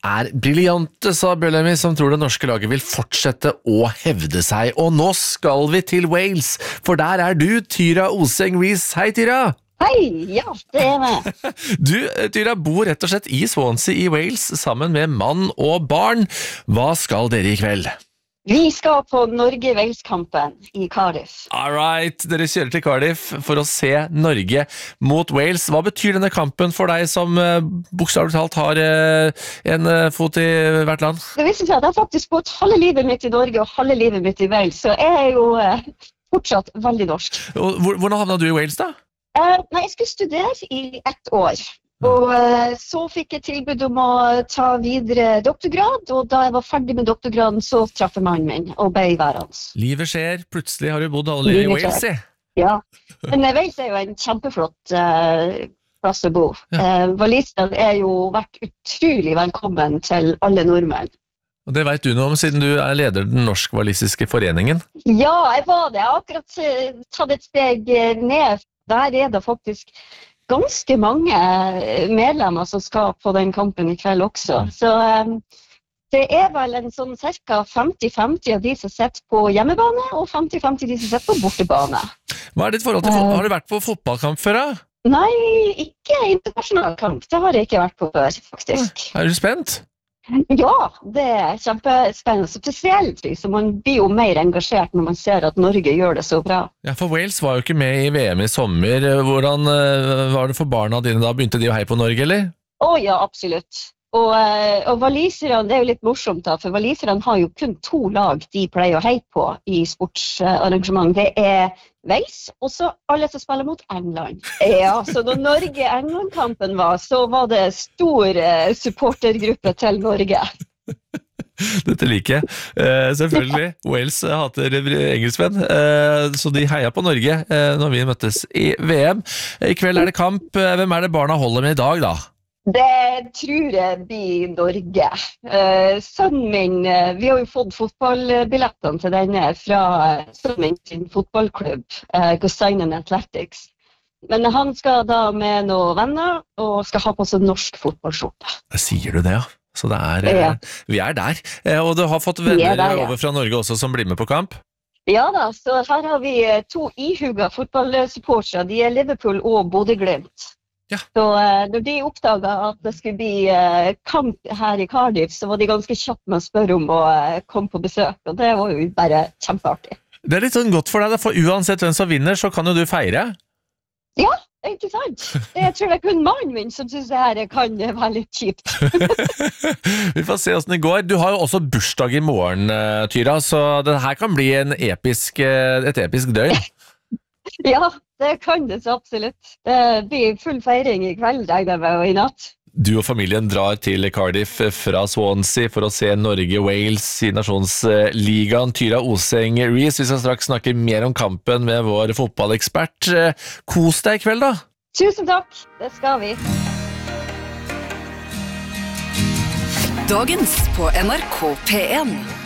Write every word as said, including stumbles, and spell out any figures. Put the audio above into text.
er briljante, sa Bellamy, som tror det norske laget vil fortsette å hevde seg. Og nå skal vi til Wales, for der er du, Tyra Oseng Rees. Hei, Tyra! Hei, ja, det er meg. Du, Tyra, bor rett og slett i Swansea i Wales sammen med mann og barn. Hva skal dere i kveld? Vi skal på Norge-Wales-kampen i Cardiff. All right, dere kjører til Cardiff for å se Norge mot Wales. Hva betyr denne kampen for deg som uh, bokstavelig talt har uh, en uh, fot i hvert land? Det viser seg at jeg har faktisk bodd halve livet mitt i Norge og halve livet mitt i Wales, så jeg er jo uh, fortsatt veldig norsk. Og, hvordan havnet du i Wales da? Uh, nei, jeg skulle studere i ett år. Og uh, så fikk jeg tilbud om å ta videre doktorgrad, og da jeg var ferdig med doktorgraden, så traff jeg mannen min og ble værende. Livet skjer, plutselig har du bodd alle i Wales, i. Ja, men Wales er jo en kjempeflott uh, plass å bo. Ja. Uh, Walisene er jo vært utrolig velkommen til alle nordmenn. Og det vet du noe om, siden du er leder den norsk-walisiske foreningen? Ja, jeg var det. Jeg har akkurat uh, tatt et steg ned. Der er det faktisk ganske mange medlemmer som skal på den kampen i kveld også. Så um, det er vel en sånn cirka femti femti av de som sitter på hjemmebane, og femti femti de som sitter på bortebane. Hva er ditt forhold til fotball? Har du vært på fotballkamp før da? Nei, ikke internasjonal kamp. Det har jeg ikke vært på før, faktisk. Er du spent? Ja, det er kjempespennende. Spesielt liksom, man blir jo mer engasjert når man ser at Norge gjør det så bra. Ja, for Wales var jo ikke med i V M i sommer. Hvordan uh, var det for barna dine da? Begynte de å heie på Norge, eller? Å ja, absolutt. Og, og waliserne, det er jo litt morsomt da, for waliserne har jo kun to lag de pleier å heie på i sportsarrangement. Det er Wales, og så alle som spiller mot England. Ja, så når Norge-England-kampen var, så var det stor uh, supportergruppe til Norge. Dette liker jeg. Uh, selvfølgelig, Wales hater engelskmenn, uh, så de heia på Norge uh, når vi møttes i V M. I kveld er det kamp. Hvem er det barna holder med i dag da? Det tror jeg blir Norge. Uh, sønnen min, uh, vi har jo fått fotballbillettene til denne fra sønnen min sin fotballklubb, uh, Gosainen Athletics. Men han skal da med noen venner og skal ha på seg norsk fotballskjorte. Sier du det, ja? Så det er, ja. uh, vi er der. Uh, og du har fått venner der, ja. Over fra Norge også som blir med på kamp? Ja da, så her har vi to ihuga fotballsupportere. De er Liverpool og Bodø/Glimt. Ja. Så uh, når de oppdaget at det skulle bli uh, kamp her i Cardiff, så var de ganske kjapt med å spørre om å uh, komme på besøk, og det var jo bare kjempeartig. Det er litt sånn godt for deg, for uansett hvem som vinner, så kan jo du feire. Ja, ikke sant? Jeg tror det er kun mannen min som synes det her kan være litt kjipt. Vi får se hvordan det går. Du har jo også bursdag i morgen, Tyra, så det her kan bli en episk, et episk døgn. Ja, det kan det så absolutt. Det blir full feiring i kveld, regner jeg med, og i natt. Du og familien drar til Cardiff fra Swansea for å se Norge-Wales i Nasjonsligaen. Tyra Oseng Rees, vi skal straks snakke mer om kampen med vår fotballekspert. Kos deg i kveld da! Tusen takk, det skal vi. Dagens på N R K P en.